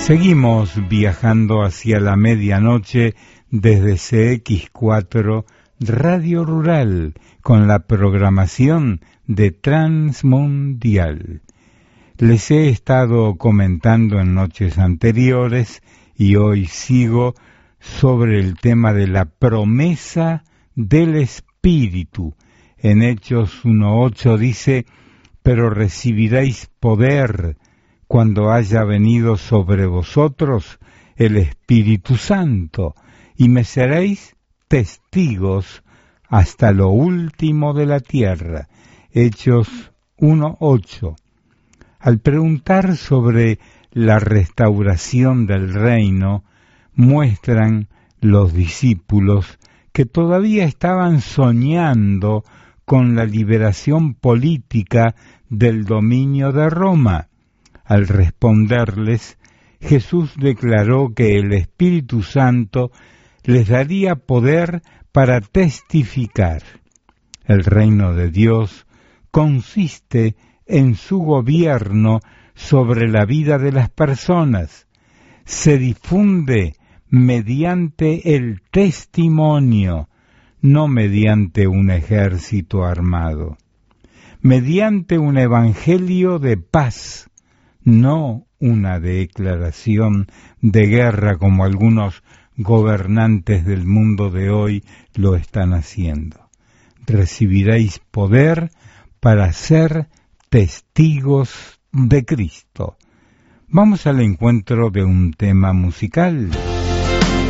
Seguimos viajando hacia la medianoche desde CX4 Radio Rural con la programación de Transmundial. Les he estado comentando en noches anteriores y hoy sigo sobre el tema de la promesa del Espíritu. En Hechos 1:8 dice: pero recibiréis poder cuando haya venido sobre vosotros el Espíritu Santo, y me seréis testigos hasta lo último de la tierra. Hechos 1:8. Al preguntar sobre la restauración del reino, muestran los discípulos que todavía estaban soñando con la liberación política del dominio de Roma. Al responderles, Jesús declaró que el Espíritu Santo les daría poder para testificar. El reino de Dios consiste en su gobierno sobre la vida de las personas. Se difunde mediante el testimonio, no mediante un ejército armado. Mediante un evangelio de paz, no una declaración de guerra como algunos gobernantes del mundo de hoy lo están haciendo. Recibiréis poder para ser testigos de Cristo. Vamos al encuentro de un tema musical.